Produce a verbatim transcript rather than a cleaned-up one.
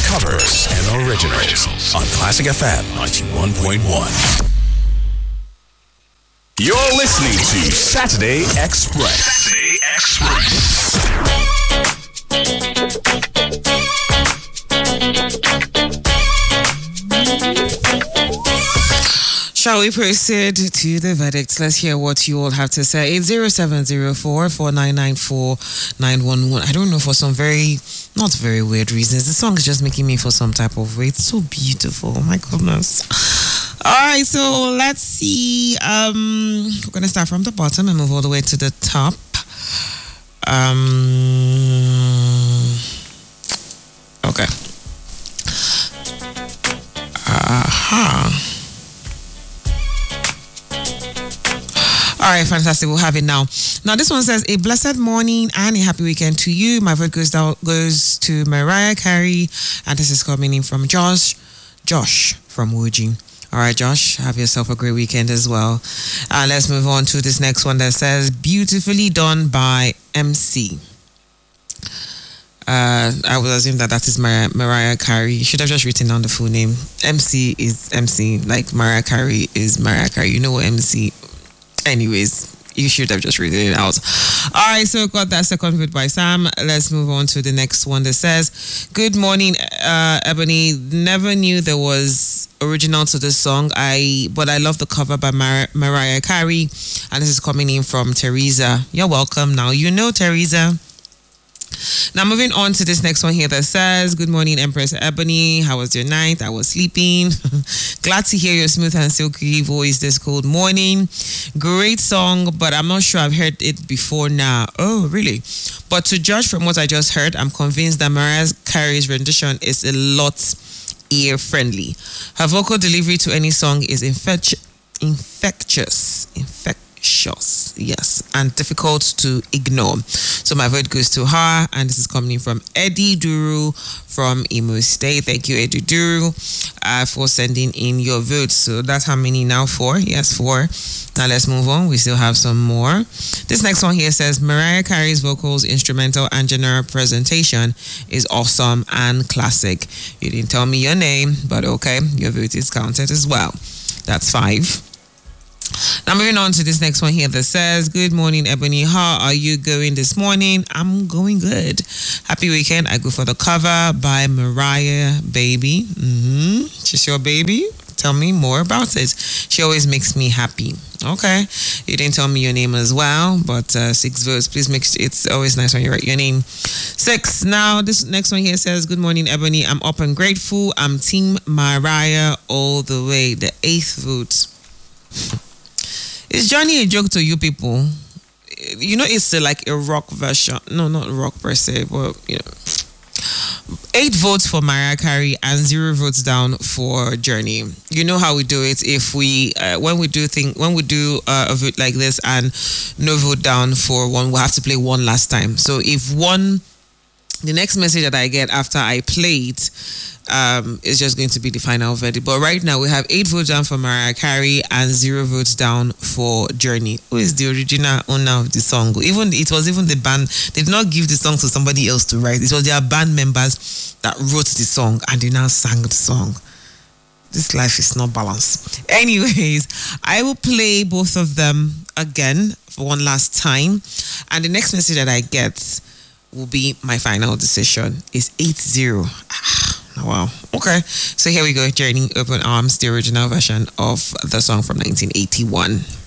covers, and originals on Classic F M ninety-one point one. You're listening to Saturday Express. Saturday Express. Shall we proceed to the verdict? Let's hear what you all have to say. It's zero seven zero four, four nine nine four, nine one one. I don't know, for some very, not very weird reasons. The song is just making me feel some type of way. It's so beautiful. Oh my goodness. All right, so let's see. Um, we're going to start from the bottom and move all the way to the top. Um, okay. Aha. All right, fantastic. We'll have it now. Now, this one says, a blessed morning and a happy weekend to you. My vote goes down, goes to Mariah Carey. And this is coming in from Josh. Josh from Wuji. All right, Josh, have yourself a great weekend as well. Uh, let's move on to this next one that says, beautifully done by M C. Uh, I would assume that that is Mar- Mariah Carey. You should have just written down the full name. M C is M C, like Mariah Carey is Mariah Carey. You know what M C... Anyways, you should have just written it out. All right, so got that second vote by Sam. Let's move on to the next one that says, good morning, uh, Ebony. Never knew there was original to this song, I but I love the cover by Mar- Mariah Carey. And this is coming in from Teresa. You're welcome. Now you know Teresa. Now moving on to this next one here that says, good morning, Empress Ebony. How was your night? I was sleeping. Glad to hear your smooth and silky voice this cold morning. Great song, but I'm not sure I've heard it before now. Oh, really? But to judge from what I just heard, I'm convinced that Mariah Carey's rendition is a lot ear-friendly. Her vocal delivery to any song is infecti- infectious. Infectious. Yes, and difficult to ignore. So my vote goes to her, and this is coming from Eddie Duru from Imo State. Thank you, Eddie Duru, uh, for sending in your votes. So that's how many now? Four? Yes, four. Now let's move on. We still have some more. This next one here says, Mariah Carey's vocals, instrumental, and general presentation is awesome and classic. You didn't tell me your name, but okay, your vote is counted as well. That's five. Now moving on to this next one here that says, good morning, Ebony. How are you going this morning? I'm going good. Happy weekend. I go for the cover by Mariah Baby. Mm-hmm. She's your baby? Tell me more about it. She always makes me happy. Okay. You didn't tell me your name as well, but uh, six votes. Please make sure, it's always nice when you write your name. Six. Now, this next one here says, good morning, Ebony. I'm up and grateful. I'm Team Mariah all the way. The eighth vote. Is Johnny a joke to you people? You know, it's uh, like a rock version. No, not rock per se, but you know. Eight votes for Mariah Carey and zero votes down for Journey. You know how we do it. If we, uh, when we do thing, when we do uh, a vote like this and no vote down for one, we'll have to play one last time. So if one, the next message that I get after I play it, Um, is just going to be the final verdict. But right now we have eight votes down for Mariah Carey and zero votes down for Journey. Who is the original owner of the song? Even it was even the band. They did not give the song to somebody else to write. It was their band members that wrote the song and they now sang the song. This life is not balanced. Anyways, I will play both of them again for one last time, and the next message that I get will be my final decision. Is eight zero. Wow. Okay. So here we go. Journey, Open Arms, the original version of the song from nineteen eighty-one.